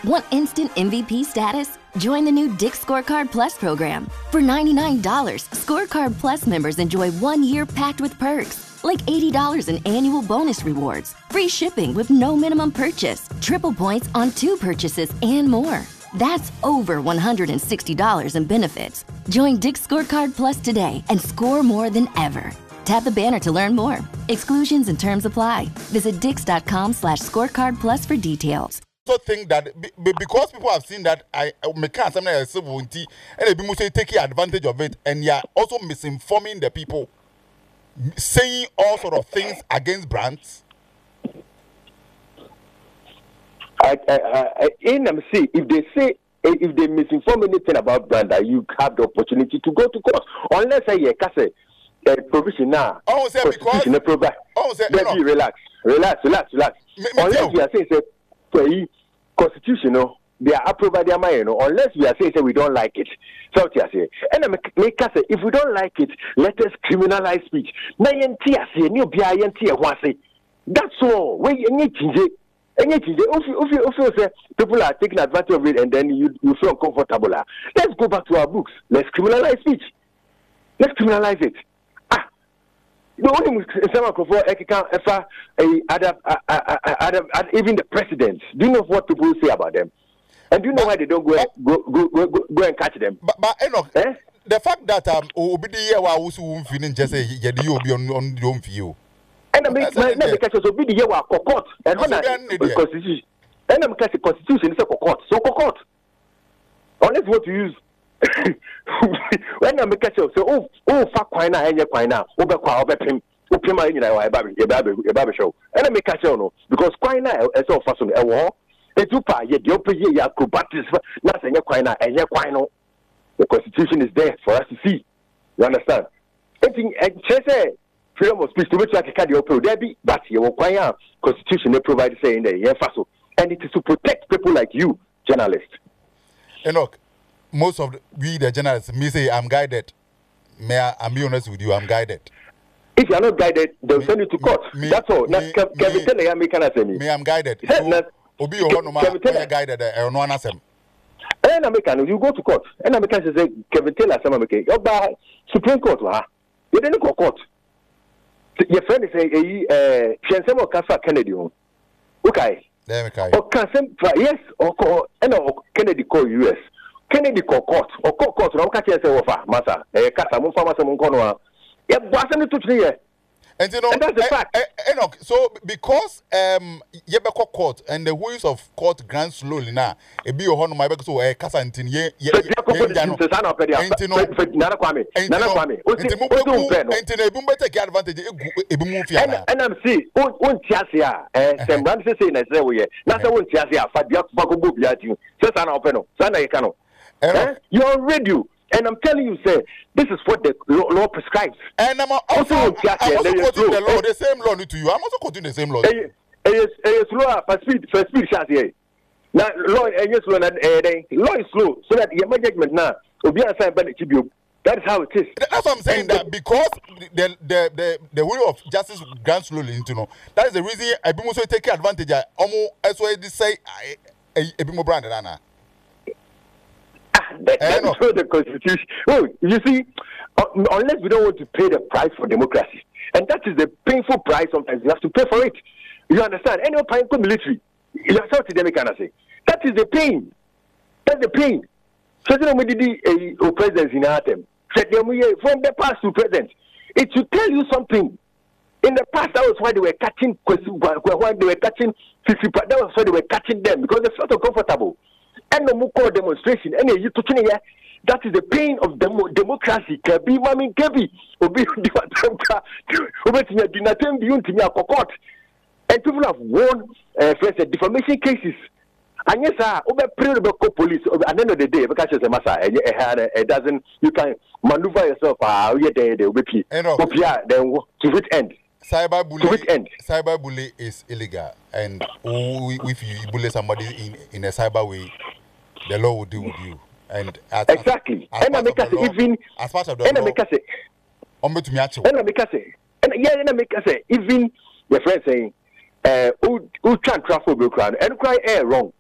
Want instant MVP status? Join the new Dick's Scorecard Plus program. For $99, Scorecard Plus members enjoy 1 year packed with perks, like $80 in annual bonus rewards, free shipping with no minimum purchase, triple points on 2 purchases, and more. That's over $160 in benefits. Join Dick's Scorecard Plus today and score more than ever. Tap the banner to learn more. Exclusions and terms apply. Visit dix.com/scorecardplus for details. So think that because people have seen that I can't something as civil and they be mostly taking advantage of it, and you're also misinforming the people, saying all sort of things against brands. In MC, if they misinform anything about brand, you have the opportunity to go to court. Unless I say provision now. Oh, say because baby, relax. Unless we are saying say constitutional, they are approved by their mind. Unless we are saying we don't like it. So what you say? And I make say if we don't like it, let us criminalize speech. That's all. We need to. If people are taking advantage of it and then you feel uncomfortable, let's go back to our books. Let's criminalize speech. Let's criminalize it. The only even the presidents. Do you know what people say about them? And do you know why they don't go and catch them? But the fact that Obidi was feeling just say you be on your own view. And I'm catch us Obidi Yawa court and constitution. And I'm catch the constitution is a court. So court. Unless what to use. When I'm catch us so fuck quina and your quina obepim in our baby show. And I make catch on because quina is all fasten a war. A tupa yet the open year acrobatics nothing a quina and your quino. The constitution is there for us to see. You understand? Say freedom of speech to which I can the open debby, but you require constitution they provide saying that yeah faso. And it is to protect people like you, journalists. Enoch, most of we the journalists me say I'm guided. May I be honest with you, I'm guided. If you are not guided, they'll send you to court. That's all. Me, I'm guided. Obi no guided no answer. And American, you go to court. And American say Kevin Taylor some American. You Supreme Court you didn't go court. Your friend is a Chancellor Kasa Kennedy. Okay. Or yes, or Kennedy call US. Kennedy call court. Or court. No catch yourself offer, Massa. Kasa Mufama Monkono. Yeah, wasn't it to and you know, and that's the fact. Enoch, so because Yebeko court and the wheels of court grant slowly now, it be your my back so Kasa and Tin and I'm see won't Tiasia and Francis in a way. Not a one Tiasia, Fabia Bago Biatu, Sasana Openo, Sana Cano. You're on radio. And I'm telling you, sir, this is what the law prescribes. And I'm also quoting the law, the same law to you. I'm also quoting the same law. It's law for speed, Shazzy. Now, law is slow, so that your management now will be assigned by the tribute. That is how it is. That's what I'm saying. That because the will of justice grants slowly, you know. That is the reason I be also take advantage. Almost as well they say a bit more branded, Anna. That's not the constitution. Oh, you see, unless we don't want to pay the price for democracy, and that is the painful price. Sometimes you have to pay for it. You understand? Any paying for military, you have to them can say that is the pain. That's the pain. So we did a president in our time. From the past to present, it should tell you something. In the past, that was why they were catching. Why they were catching 50. That was why they were catching them because they felt uncomfortable. And no more demonstration. And you to that is the pain of democracy. Kabi, mami, kabi. Obi, and people have won defamation cases. And yes, sir, over police. At the end of the day, because it's a massa, it doesn't. You can maneuver yourself. Then to which end? Cyberbullying is illegal, and if you bully somebody in a cyber way, the law will deal with you. And exactly. And I make us even as part of the law. And I make us say, even your friend saying, who can't travel crowd and cry air wrong.